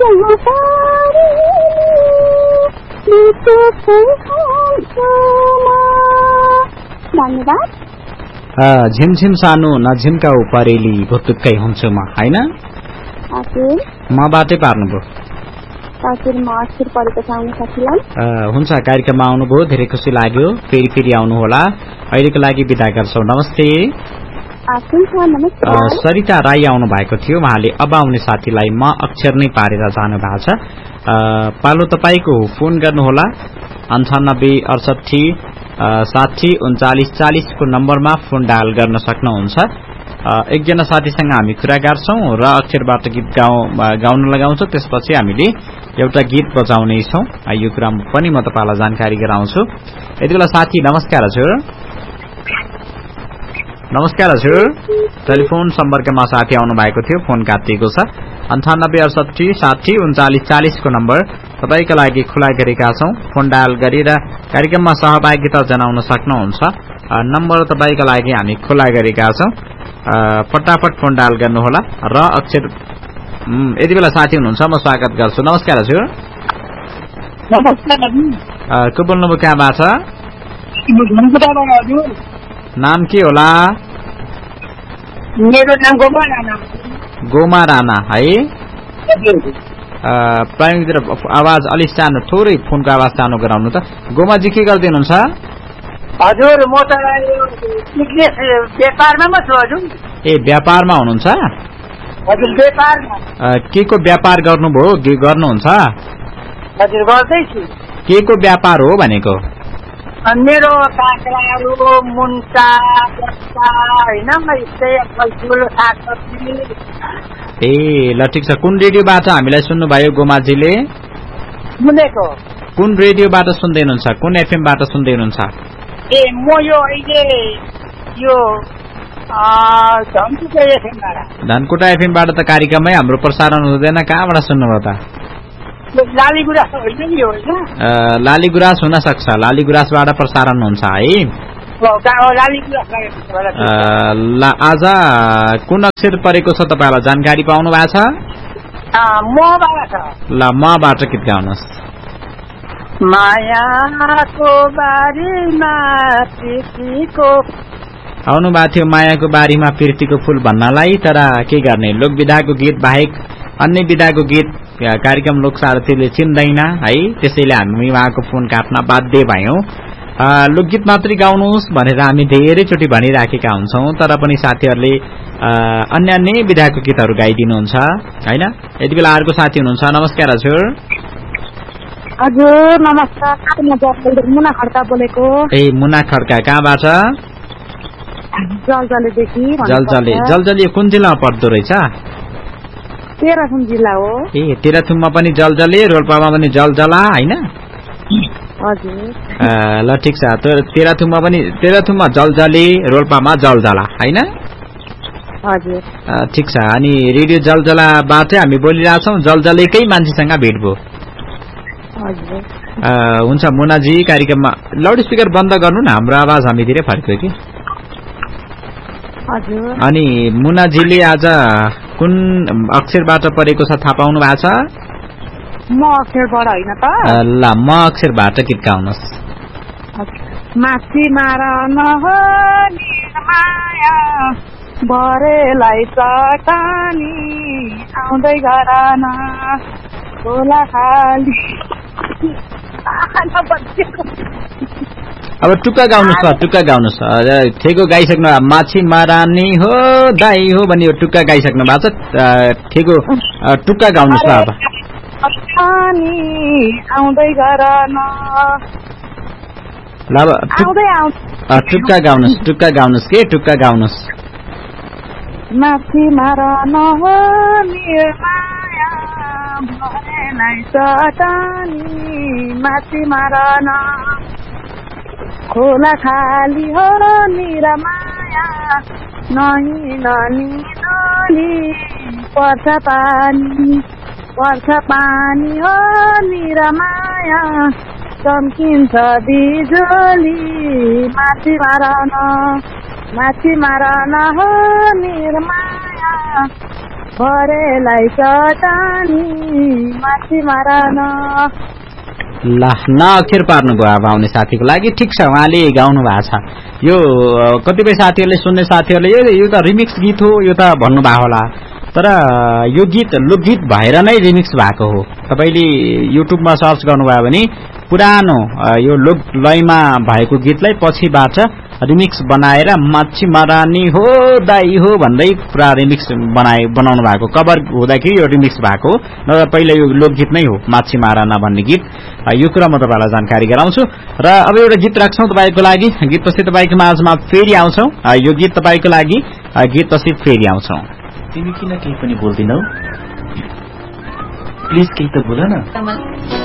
धन्यवाद। झिमझिम सानो नझिम्काउ परेली भुतुक्कै हुन्छु म हैन मबाटै पार्नुभयो हुन्छ कार्यक्रममा आउनुभयो धेरै खुसी लाग्यो फेरि आउनुहोला अहिलेको लागि बिदा गर्छौं नमस्ते सरिता राई आउनु भएको थियो उहाँले अब आउने साथीलाई म अक्षर नै पारेर जानु भएको छ पालो तपाईको फोन गर्नुहोला 9868 60 39 40 को नम्बरमा फोन डायल गर्न सक्नुहुन्छ एकजना साथीसँग हामी कुरा गर्छौं र अक्षरबाट गीत गाउन लगाउँछौं त्यसपछि हामीले एउटा गीत बजाउने छौं यो कुरामा पनि म तपाईलाई जानकारी गराउँछु यतिबेला साथी नमस्कार हजुर टेलिफोन सम्पर्कमा साथी आउनु भएको थियो फोन काटिएको छ 9868 60 39 40 को नम्बर तपाईका लागि खुला गरेका छौं फोन डायल गरेर कार्यक्रममा सहभागिता जनाउन सक्नुहुन्छ नम्बर तपाईका लागि हामी खुला गरेका छौं फटाफट फोन डायल गर्नुहोला र अक्षर यति बेला साथी हुनुहुन्छ म स्वागत गर्छु नमस्कार हजुर को बोल्नुभयो कहाँबाट नाम के होला मेरो नाम गोमा राणा है प्राइमतिर आवाज अलि सानो थोरै फोनको आवाज सानो गराउनु त गोमाजी के गर्दै हुनुहुन्छ हजुर म त व्यापारमा म छु हजुर ए व्यापारमा हुनुहुन्छ हजुर व्यापारमा के को व्यापार गर्नुभयो गर्नुहुन्छ हजुर गर्दैछु के को व्यापार हो भनेको मेरो काँक्राहरू मुन्टा हैन फलफुल सागसब्जी ए ल ठिक छ कुन रेडियोबाट हामीलाई सुन्नुभयो गोमाजीले सुनेको कुन रेडियोबाट सुन्दै हुनुहुन्छ कुन एफएमबाट सुन्दै हुनुहुन्छ ए म यो अहिले यो धनकुटा एफएमबाट त कार्यक्रममै हाम्रो प्रसारण हुँदैन कहाँबाट सुन्नुभयो त लालीगुराँस हुन सक्छ लालीगुराँसबाट प्रसारण हुन्छ है आज कुन अक्षर परेको छ तपाईलाई जानकारी पाउनु भएको छ ल मबाट गीत गाउनुहोस् मायाको बारीमा प्रीतिको आउनु भएको थियो मायाको बारीमा प्रीतिको फूल भन्नलाई तर के गर्ने लोक विधाको गीत बाहेक अन्य विधाको गीत कार्यक्रम लोक सारथीले चिन्दैन है त्यसैले हामी उहाँको फोन काट्न बाध्य भयौं लोकगीत मात्रै गाउनुहोस् भनेर हामी धेरैचोटि भनिराखेका हुन्छौं तर पनि साथीहरूले अन्य विधाको गीतहरू गाइदिनुहुन्छ हैन यति बेला अर्को साथी हुनुहुन्छ नमस्कार हजुर हजुर नमस्कार म मुना खड्का बोलेको ए मुना खड्का कहाँबाट जलजले कुन जिल्लामा पर्दो रहेछ तेह्रथुम जिल्ला हो ए तेह्रथुममा पनि जलजले रोल्पामा पनि जलजला हैन हजुर ल ठिक छ तेह्रथुममा जलजले रोल्पामा जलजला हैन हजुर ठिक छ अनि रेडियो जलजलाबाट हामी बोलिरहेछौं जलजलेकै मान्छेसँग भेट भयो हजुर हुन्छ मुनाजी कार्यक्रममा लाउड स्पिकर बन्द गर्नु न हाम्रो आवाज हामीतिर फर्क्यो कि हजुर अनि मुनाजीले आज कुन अक्षरबाट परेको छ थाहा पाउनु भएको छ म अक्षरबाट हैन त ल म अक्षरबाट गीत गाउनुहोस् माथि मारा नहनी माया भरेलाई चटानी आउँदै गराना खोला खाली अब टुक्का गाउनुहोस् ठेको गाइसक्नु माछी मारानी हो दाई हो भन्ने टुक्का गाइसक्नु भएको छ ठेको टुक्का गाउनुहोस् न अब टुक्का गाउनुहोस् के टुक्का गाउनुहोस् माथि मारन हो निर्माया भरेलाई चटानी माथि मारन खोला खाली हो निरमाया नही ननी नली पर्छ पानी हो निरमाया चम्किन्छ बिजुली माथि मारन हो निर्माया भरेलाई चटानी माथि मारान। ल न अक्षर पार्नुभयो अब आउने साथीको लागि। ठिक छ, उहाँले गाउनु भएको छ। यो कतिपय साथीहरूले सुन्ने साथीहरूले यो त रिमिक्स गीत हो यो त भन्नुभएको होला, तर यो गीत लोकगीत भएर नै रिमिक्स भएको हो। तपाईले युट्युबमा सर्च गर्नुभयो भने पुरानो यो लोक लयमा भएको गीतलाई पछिबाट रिमिक्स बनाएर माछी मारानी हो दाई हो भन्दै पुरा रिमिक्स बनाउनु भएको, कभर हुँदाखेरि यो रिमिक्स भएको हो, नत्र पहिला यो लोकगीत नै हो माछी माराना भन्ने गीत। यो कुरा म तपाईलाई जानकारी गराउँछु। र अब एउटा गीत राख्छौं तपाईको लागि। गीतपछि तपाईको माझमा फेरि आउँछौं। यो गीत तपाईको लागि, गीतपछि फेरि आउँछौं। तिमी किन केही पनि बोल्दिनौ? प्लिज केही त बोल न।